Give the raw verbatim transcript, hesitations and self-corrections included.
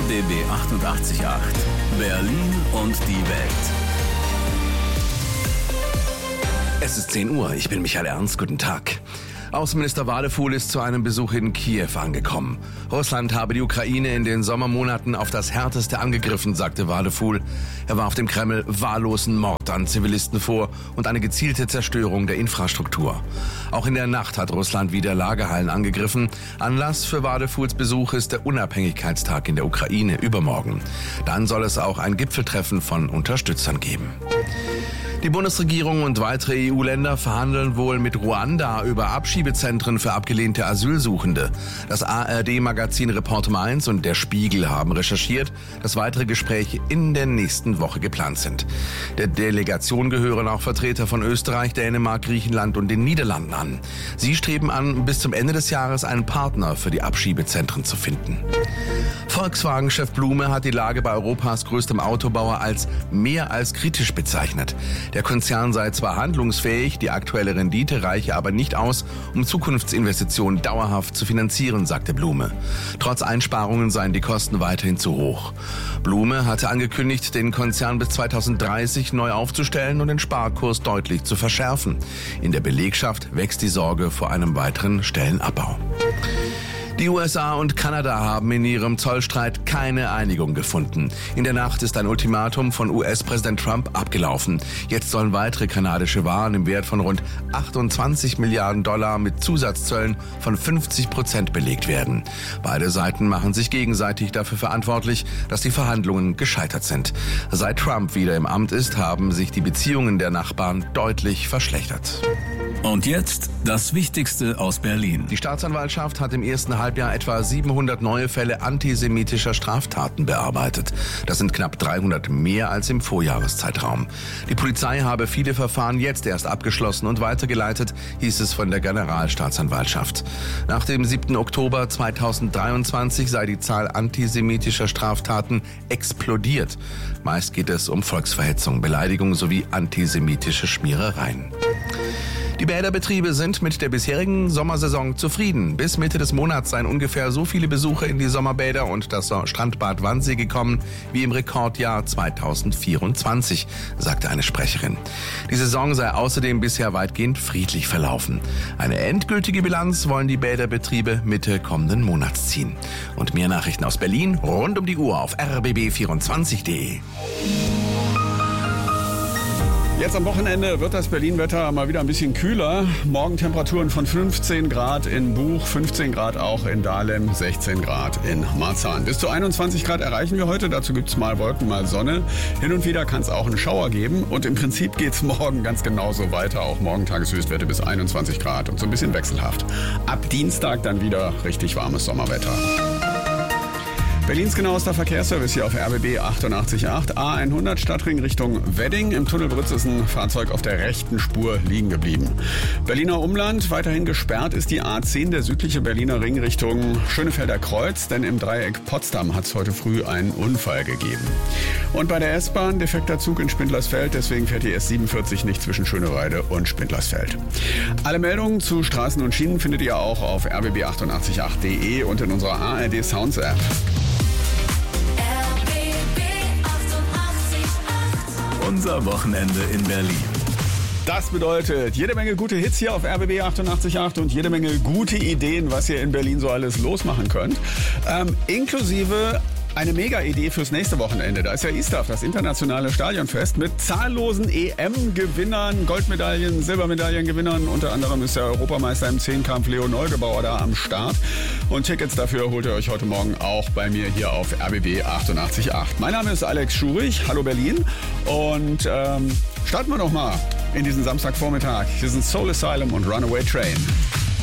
B B achtundachtzig Komma acht. Berlin und die Welt. Es ist zehn Uhr, ich bin Michael Ernst, guten Tag. Außenminister Wadefuhl ist zu einem Besuch in Kiew angekommen. Russland habe die Ukraine in den Sommermonaten auf das Härteste angegriffen, sagte Wadefuhl. Er warf dem Kreml wahllosen Mord an Zivilisten vor und eine gezielte Zerstörung der Infrastruktur. Auch in der Nacht hat Russland wieder Lagerhallen angegriffen. Anlass für Wadefuhls Besuch ist der Unabhängigkeitstag in der Ukraine übermorgen. Dann soll es auch ein Gipfeltreffen von Unterstützern geben. Die Bundesregierung und weitere E U-Länder verhandeln wohl mit Ruanda über Abschiebezentren für abgelehnte Asylsuchende. Das A R D-Magazin Reporter eins und der Spiegel haben recherchiert, dass weitere Gespräche in der nächsten Woche geplant sind. Der Delegation gehören auch Vertreter von Österreich, Dänemark, Griechenland und den Niederlanden an. Sie streben an, bis zum Ende des Jahres einen Partner für die Abschiebezentren zu finden. Volkswagen-Chef Blume hat die Lage bei Europas größtem Autobauer als mehr als kritisch bezeichnet. Der Konzern sei zwar handlungsfähig, die aktuelle Rendite reiche aber nicht aus, um Zukunftsinvestitionen dauerhaft zu finanzieren, sagte Blume. Trotz Einsparungen seien die Kosten weiterhin zu hoch. Blume hatte angekündigt, den Konzern bis zweitausenddreißig neu aufzustellen und den Sparkurs deutlich zu verschärfen. In der Belegschaft wächst die Sorge vor einem weiteren Stellenabbau. Die U S A und Kanada haben in ihrem Zollstreit keine Einigung gefunden. In der Nacht ist ein Ultimatum von U S-Präsident Trump abgelaufen. Jetzt sollen weitere kanadische Waren im Wert von rund achtundzwanzig Milliarden Dollar mit Zusatzzöllen von fünfzig Prozent belegt werden. Beide Seiten machen sich gegenseitig dafür verantwortlich, dass die Verhandlungen gescheitert sind. Seit Trump wieder im Amt ist, haben sich die Beziehungen der Nachbarn deutlich verschlechtert. Und jetzt das Wichtigste aus Berlin. Die Staatsanwaltschaft hat im ersten Halbjahr etwa siebenhundert neue Fälle antisemitischer Straftaten bearbeitet. Das sind knapp dreihundert mehr als im Vorjahreszeitraum. Die Polizei habe viele Verfahren jetzt erst abgeschlossen und weitergeleitet, hieß es von der Generalstaatsanwaltschaft. Nach dem siebten Oktober zweitausenddreiundzwanzig sei die Zahl antisemitischer Straftaten explodiert. Meist geht es um Volksverhetzung, Beleidigung sowie antisemitische Schmierereien. Die Bäderbetriebe sind mit der bisherigen Sommersaison zufrieden. Bis Mitte des Monats seien ungefähr so viele Besucher in die Sommerbäder und das Strandbad Wannsee gekommen wie im Rekordjahr zweitausendvierundzwanzig, sagte eine Sprecherin. Die Saison sei außerdem bisher weitgehend friedlich verlaufen. Eine endgültige Bilanz wollen die Bäderbetriebe Mitte kommenden Monats ziehen. Und mehr Nachrichten aus Berlin rund um die Uhr auf r b b vierundzwanzig punkt d e. Jetzt am Wochenende wird das Berlin-Wetter mal wieder ein bisschen kühler. Morgen Temperaturen von fünfzehn Grad in Buch, fünfzehn Grad auch in Dahlem, sechzehn Grad in Marzahn. Bis zu einundzwanzig Grad erreichen wir heute. Dazu gibt es mal Wolken, mal Sonne. Hin und wieder kann es auch einen Schauer geben. Und im Prinzip geht es morgen ganz genauso weiter. Auch morgen Tageshöchstwerte bis einundzwanzig Grad und so ein bisschen wechselhaft. Ab Dienstag dann wieder richtig warmes Sommerwetter. Berlins genauester Verkehrsservice hier auf R B B achtundachtzig Komma acht. A hundert Stadtring Richtung Wedding. Im Tunnel Britz ist ein Fahrzeug auf der rechten Spur liegen geblieben. Berliner Umland, weiterhin gesperrt ist die A zehn, der südliche Berliner Ring Richtung Schönefelder Kreuz, denn im Dreieck Potsdam hat es heute früh einen Unfall gegeben. Und bei der S-Bahn defekter Zug in Spindlersfeld, deswegen fährt die S siebenundvierzig nicht zwischen Schöneweide und Spindlersfeld. Alle Meldungen zu Straßen und Schienen findet ihr auch auf r b b achtundachtzig Komma acht punkt d e und in unserer A R D Sounds App. Unser Wochenende in Berlin. Das bedeutet jede Menge gute Hits hier auf R B B achtundachtzig Komma acht und jede Menge gute Ideen, was ihr in Berlin so alles losmachen könnt. Ähm, inklusive eine Mega-Idee fürs nächste Wochenende. Da ist ja ISTAF, das internationale Stadionfest, mit zahllosen E M-Gewinnern, Goldmedaillen, Silbermedaillengewinnern. Unter anderem ist der Europameister im Zehnkampf Leo Neugebauer da am Start. Und Tickets dafür holt ihr euch heute Morgen auch bei mir hier auf R B B achtundachtzig Komma acht. Mein Name ist Alex Schurich. Hallo Berlin. Und ähm, starten wir doch mal in diesen Samstagvormittag. Hier sind Soul Asylum und Runaway Train.